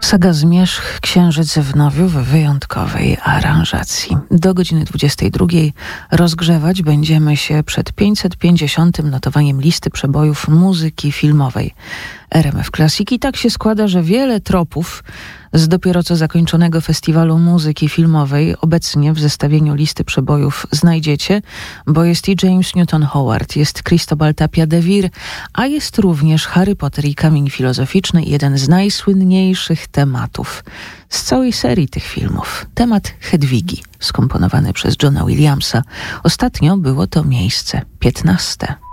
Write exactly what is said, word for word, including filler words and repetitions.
Saga Zmierzch, Księżyc w Nowiu w wyjątkowej aranżacji. Do godziny dwudziestej drugiej rozgrzewać będziemy się przed pięćset pięćdziesiątym notowaniem listy przebojów muzyki filmowej R M F Classic. I tak się składa, że wiele tropów z dopiero co zakończonego Festiwalu Muzyki Filmowej obecnie w zestawieniu listy przebojów znajdziecie, bo jest i James Newton Howard, jest Cristobal Tapia de Vir, a jest również Harry Potter i Kamień Filozoficzny, jeden z najsłynniejszych tematów z całej serii tych filmów. Temat Hedwigi, skomponowany przez Johna Williamsa. Ostatnio było to miejsce piętnaste.